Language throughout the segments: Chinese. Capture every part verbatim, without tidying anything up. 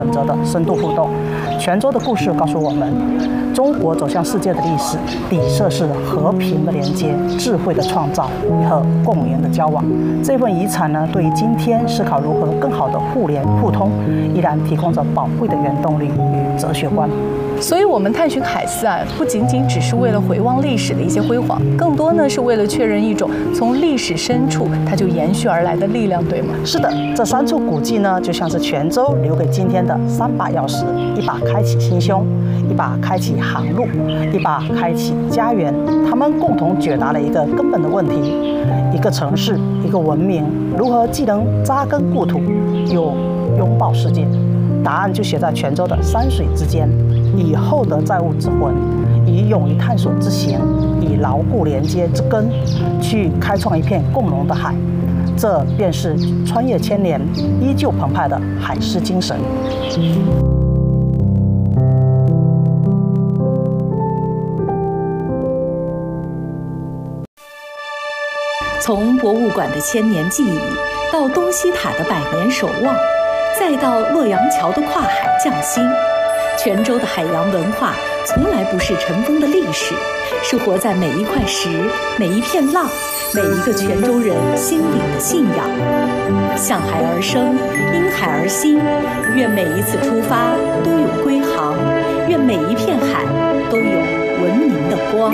选择的深度互动。泉州的故事告诉我们，中国走向世界的历史底色是和平的连接、智慧的创造和共赢的交往。这份遗产呢，对于今天思考如何更好的互联互通，依然提供着宝贵的原动力与哲学观。 所以，我们探寻海丝啊，不仅仅只是为了回望历史的一些辉煌，更多呢是为了确认一种从历史深处它就延续而来的力量，对吗？ 是的，这三处古迹呢，就像是泉州留给今天的三把钥匙：一把开启心胸，一把开启航路，一把开启家园。他们共同解答了一个根本的问题：一个城市，一个文明，如何既能扎根故土，又拥抱世界？答案就写在泉州的山水之间，以厚德载物之魂，以勇于探索之行，以牢固连接之根，去开创一片共荣的海。这便是穿越千年依旧澎湃的海丝精神。 从博物馆的千年记忆，到东西塔的百年守望，再到洛阳桥的跨海匠心，泉州的海洋文化从来不是尘封的历史，是活在每一块石、每一片浪、每一个泉州人心里的信仰。向海而生，因海而兴，愿每一次出发都有归航，愿每一片海都有文明的光。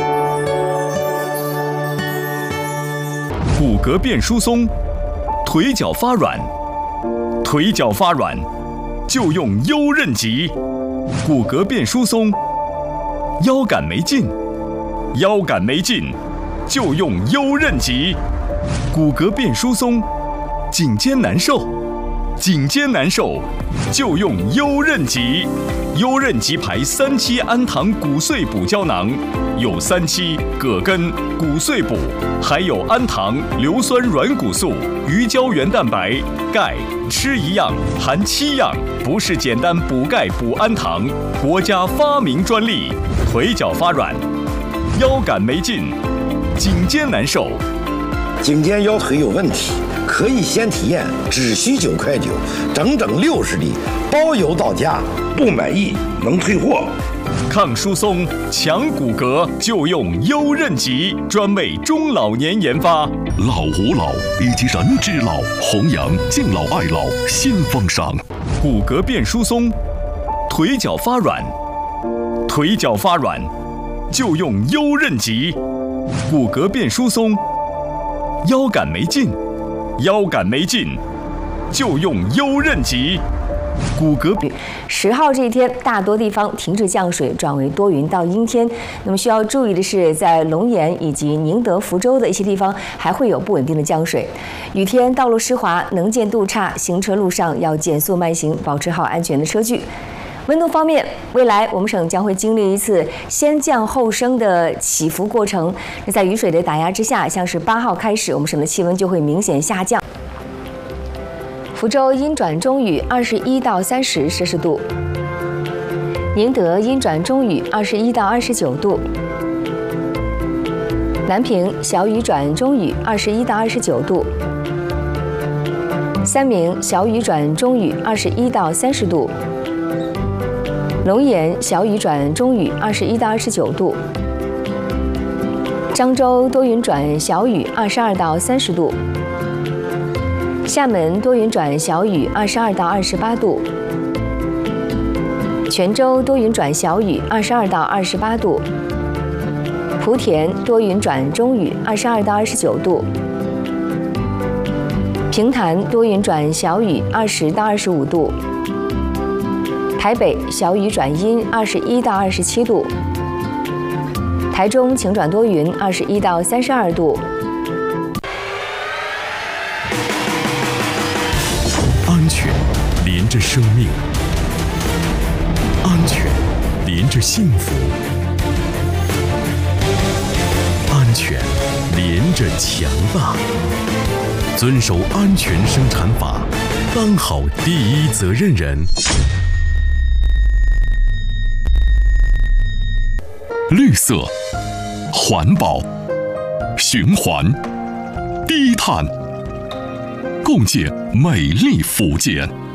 骨骼变疏松，腿脚发软，腿脚发软就用优韧极。骨骼变疏松，腰杆没劲，腰杆没劲就用优韧极。骨骼变疏松，颈肩难受，颈肩难受就用优韧极。优韧极牌三七氨糖骨碎补胶囊，有三七、葛根、骨碎补，还有氨糖、硫酸软骨素、鱼胶原蛋白、钙，吃一样含七样，不是简单补钙补氨糖，国家发明专利。腿脚发软，腰杆没劲，颈肩难受， 颈肩腰腿有问题，可以先体验，只需九块九，整整六十粒，包邮到家，不满意能退货。 抗疏松、强骨骼就用优韧极，专为中老年研发。 老吾老以及人之老，弘扬敬老爱老新风尚。 骨骼变疏松，腿脚发软，腿脚发软就用优韧极。骨骼变疏松，腰杆没劲，腰杆没劲就用优韧极。骨骼十号这一天，大多地方停止降水，转为多云到阴天。那么需要注意的是，在龙岩以及宁德、福州的一些地方还会有不稳定的降水。雨天道路湿滑，能见度差，行车路上要减速慢行，保持好安全的车距。温度方面，未来我们省将会经历一次先降后升的起伏过程。那在雨水的打压之下，像是八号开始，我们省的气温就会明显下降。福州阴转中雨，二十一到三十摄氏度；宁德阴转中雨，二十一到二十九度；南平小雨转中雨，二十一到二十九度；三明小雨转中雨，二十一到三十度；龙岩小雨转中雨，二十一到二十九度；漳州多云转小雨，二十二到三十度。厦门多云转小雨，二十二到二十八度；泉州多云转小雨，二十二到二十八度；莆田多云转中雨，二十二到二十九度；平潭多云转小雨，二十到二十五度；台北小雨转阴，二十一到二十七度；台中晴转多云，二十一到三十二度。 安全连着生命，安全连着幸福，安全连着强大。遵守安全生产法，当好第一责任人。绿色、环保、循环、低碳，共建美丽福建。